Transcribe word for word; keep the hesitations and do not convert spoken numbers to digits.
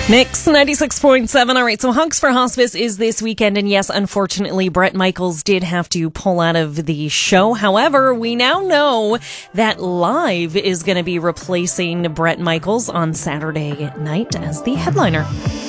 Mix ninety-six point seven. All right, so Hunks for Hospice is this weekend. And yes, unfortunately, Bret Michaels did have to pull out of the show. However, we now know that Live is going to be replacing Bret Michaels on Saturday night as the headliner.